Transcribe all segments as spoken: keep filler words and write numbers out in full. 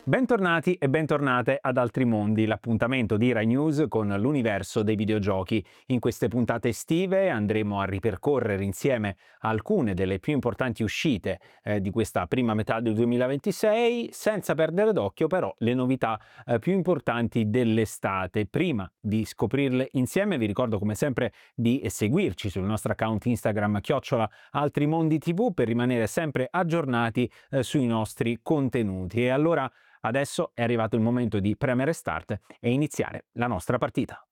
Bentornati e bentornate ad Altri Mondi, l'appuntamento di Rai News con l'universo dei videogiochi. In queste puntate estive andremo a ripercorrere insieme alcune delle più importanti uscite eh, di questa prima metà del duemilaventisei, senza perdere d'occhio però le novità eh, più importanti dell'estate. Prima di scoprirle insieme vi ricordo come sempre di seguirci sul nostro account Instagram chiocciola Altri Mondi T V per rimanere sempre aggiornati eh, sui nostri contenuti. E allora adesso è arrivato il momento di premere start e iniziare la nostra partita.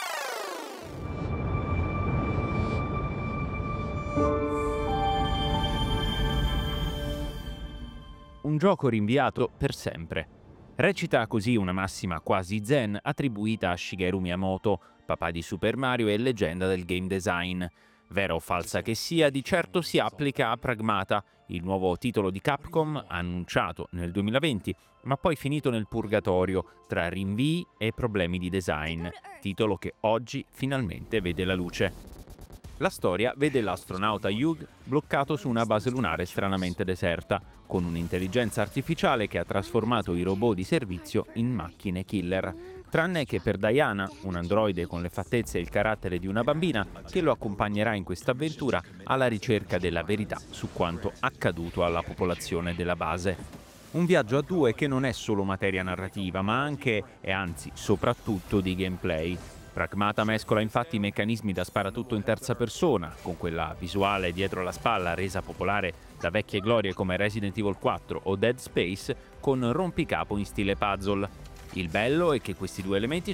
Un gioco rinviato per sempre. Recita così una massima quasi zen attribuita a Shigeru Miyamoto, papà di Super Mario e leggenda del game design. Vera o falsa che sia, di certo si applica a Pragmata, il nuovo titolo di Capcom annunciato nel duemilaventi, ma poi finito nel purgatorio tra rinvii e problemi di design, titolo che oggi finalmente vede la luce. La storia vede l'astronauta Hugh bloccato su una base lunare stranamente deserta, con un'intelligenza artificiale che ha trasformato i robot di servizio in macchine killer. Tranne che per Diana, un androide con le fattezze e il carattere di una bambina, che lo accompagnerà in questa avventura alla ricerca della verità su quanto accaduto alla popolazione della base. Un viaggio a due che non è solo materia narrativa, ma anche, e anzi soprattutto, di gameplay. Pragmata mescola infatti i meccanismi da sparatutto in terza persona, con quella visuale dietro la spalla resa popolare da vecchie glorie come Resident Evil quattro o Dead Space, con rompicapo in stile puzzle. Il bello è che questi due elementi